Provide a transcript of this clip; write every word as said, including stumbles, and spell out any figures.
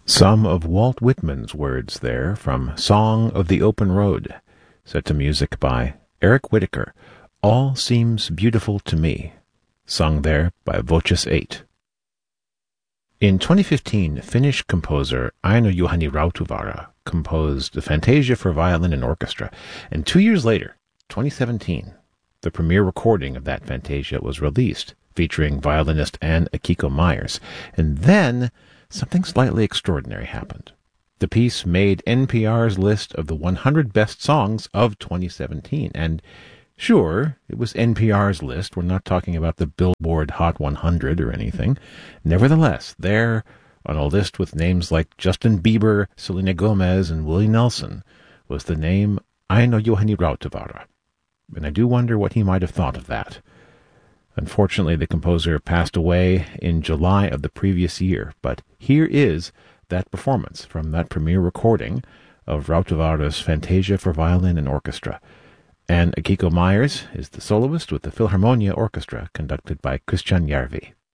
Some of Walt Whitman's words there from Song of the Open Road, set to music by Eric Whitacre. All Seems Beautiful to Me, sung there by Voces eight. In twenty fifteen, Finnish composer Aino-Juhani Rautavaara composed the Fantasia for Violin and Orchestra, and two years later, twenty seventeen, the premiere recording of that Fantasia was released, featuring violinist Anne Akiko Myers, and then something slightly extraordinary happened. The piece made N P R's list of the one hundred best songs of twenty seventeen, and sure, it was N P R's list. We're not talking about the Billboard Hot one hundred or anything. Nevertheless, there, on a list with names like Justin Bieber, Selena Gomez, and Willie Nelson, was the name Aino-Juhani Rautavaara. And I do wonder what he might have thought of that. Unfortunately, the composer passed away in July of the previous year, but here is that performance from that premiere recording of Rautavaara's Fantasia for Violin and Orchestra. And Akiko Myers is the soloist with the Philharmonia Orchestra, conducted by Christian Järvi.